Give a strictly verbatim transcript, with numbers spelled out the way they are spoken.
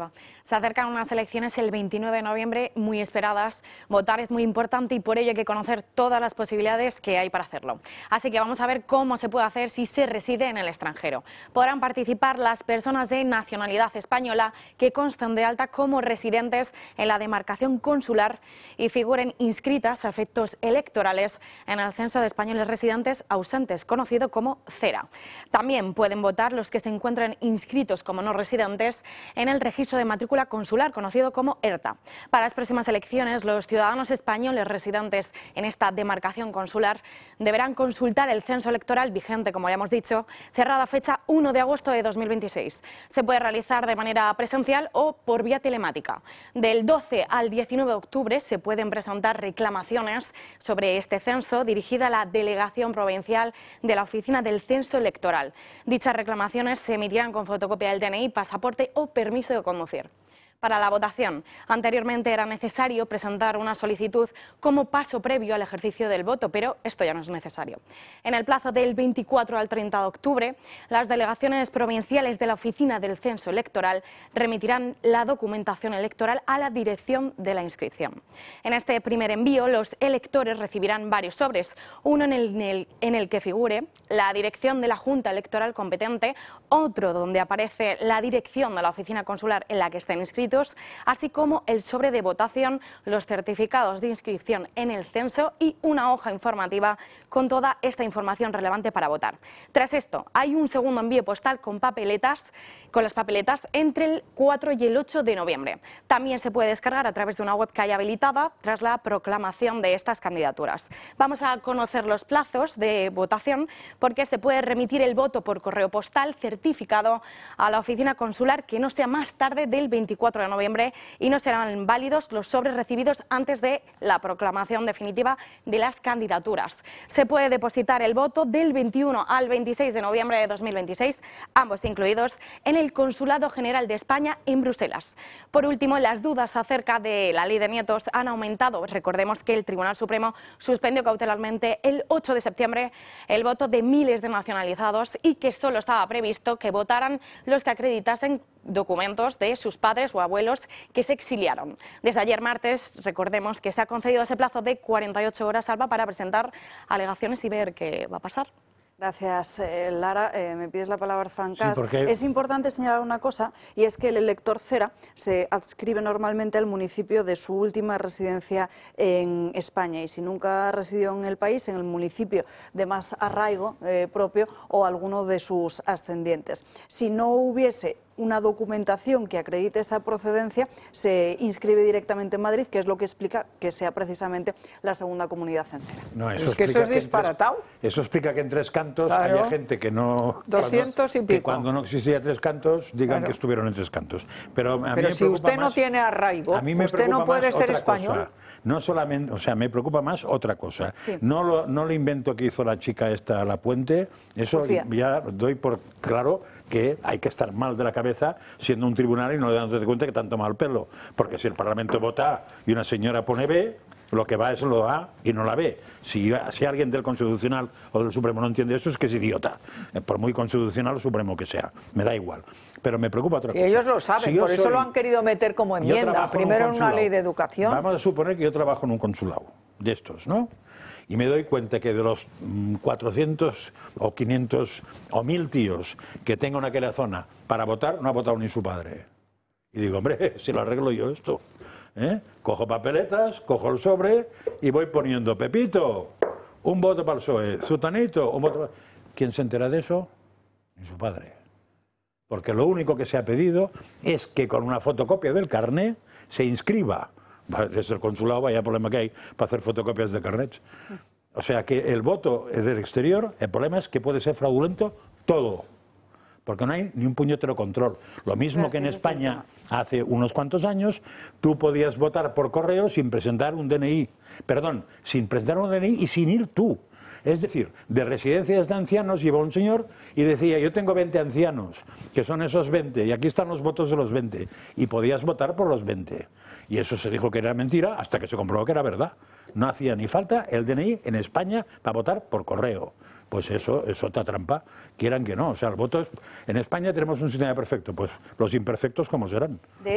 Alejandro. Se acercan unas elecciones el veintinueve de noviembre muy esperadas. Votar es muy importante y por ello hay que conocer todas las posibilidades que hay para hacerlo. Así que vamos a ver cómo se puede hacer si se reside en el extranjero. Podrán participar las personas de nacionalidad española que constan de alta como residentes en la demarcación consular y figuren inscritas a efectos electorales en el Censo de Españoles Residentes Ausentes, conocido como CERA. También pueden votar los que se encuentran inscritos como no residentes en el registro de matrícula consular, conocido como ERTA. Para las próximas elecciones, los ciudadanos españoles residentes en esta demarcación consular deberán consultar el censo electoral vigente, como ya hemos dicho, cerrada fecha uno de agosto de dos mil veintiséis. Se puede realizar de manera presencial o por vía telemática. Del doce al diecinueve de octubre se pueden presentar reclamaciones sobre este censo dirigida a la Delegación Provincial de la Oficina del Censo Electoral. Dichas reclamaciones se emitirán con fotocopia del D N I, pasaporte o permiso de conducir. Para la votación, anteriormente era necesario presentar una solicitud como paso previo al ejercicio del voto, pero esto ya no es necesario. En el plazo del veinticuatro al treinta de octubre, las delegaciones provinciales de la Oficina del Censo Electoral remitirán la documentación electoral a la dirección de la inscripción. En este primer envío, los electores recibirán varios sobres, uno en el, en el, en el que figure la dirección de la Junta Electoral competente, otro donde aparece la dirección de la oficina consular en la que estén inscritos, así como el sobre de votación, los certificados de inscripción en el censo y una hoja informativa con toda esta información relevante para votar. Tras esto, hay un segundo envío postal con papeletas, con las papeletas entre el cuatro y el ocho de noviembre. También se puede descargar a través de una web que haya habilitada tras la proclamación de estas candidaturas. Vamos a conocer los plazos de votación porque se puede remitir el voto por correo postal certificado a la oficina consular que no sea más tarde del veinticuatro de noviembre y no serán válidos los sobres recibidos antes de la proclamación definitiva de las candidaturas. Se puede depositar el voto del veintiuno al veintiséis de noviembre de dos mil veintiséis, ambos incluidos, en el Consulado General de España en Bruselas. Por último, las dudas acerca de la ley de nietos han aumentado. Recordemos que el Tribunal Supremo suspendió cautelarmente el ocho de septiembre el voto de miles de nacionalizados y que solo estaba previsto que votaran los que acreditasen documentos de sus padres o abuelos que se exiliaron. Desde ayer martes, recordemos que se ha concedido ese plazo de cuarenta y ocho horas, Alba, para presentar alegaciones y ver qué va a pasar. Gracias, eh, Lara. Eh, me pides la palabra, Francás. Sí, porque... Es importante señalar una cosa, y es que el elector CERA se adscribe normalmente al municipio de su última residencia en España, y si nunca ha residido en el país, en el municipio de más arraigo eh, propio o alguno de sus ascendientes. Si no hubiese una documentación que acredite esa procedencia, se inscribe directamente en Madrid, que es lo que explica que sea precisamente la segunda comunidad cencera. No, eso es que eso es que disparatado. Tres, eso explica que en Tres Cantos claro. haya gente que no... doscientos y pico. Que cuando no existía Tres Cantos digan claro. que estuvieron en Tres Cantos. Pero, a Pero mí si me usted más, no tiene arraigo, a mí me usted no puede ser español. Cosa. No solamente, o sea, me preocupa más otra cosa. Sí. No lo, no lo invento que hizo la chica esta, La Puente, eso Sofía. Ya doy por claro que hay que estar mal de la cabeza siendo un tribunal y no dándote cuenta que te han tomado el pelo. Porque si el Parlamento vota A y una señora pone B, lo que va es lo A y no la B. Si, si alguien del Constitucional o del Supremo no entiende eso, es que es idiota. Por muy constitucional o Supremo que sea, me da igual. Pero me preocupa otra sí, cosa. Ellos lo saben, si por eso soy, lo han querido meter como enmienda. Primero en una ley de educación. Vamos a suponer que yo trabajo en un consulado de estos, ¿no? Y me doy cuenta que de los cuatrocientos o quinientos o mil tíos que tengo en aquella zona para votar, no ha votado ni su padre. Y digo, hombre, si lo arreglo yo esto. ¿Eh? Cojo papeletas, cojo el sobre y voy poniendo Pepito, un voto para el P S O E, Zutanito, un voto para... ¿Quién se entera de eso? Ni su padre. Porque lo único que se ha pedido es que con una fotocopia del carné se inscriba. Desde el consulado vaya problema que hay para hacer fotocopias de carnets. O sea que el voto del exterior, el problema es que puede ser fraudulento todo. Porque no hay ni un puñetero control. Lo mismo Pero que en es que España hace unos cuantos años, tú podías votar por correo sin presentar un D N I. Perdón, sin presentar un D N I y sin ir tú. Es decir, de residencias de ancianos iba un señor y decía, yo tengo veinte ancianos, que son esos veinte, y aquí están los votos de los veinte. Y podías votar por los veinte. Y eso se dijo que era mentira hasta que se comprobó que era verdad. No hacía ni falta el D N I en España para votar por correo. Pues eso es otra trampa, quieran que no. O sea, el voto es... En España tenemos un sistema perfecto, pues los imperfectos, ¿cómo serán?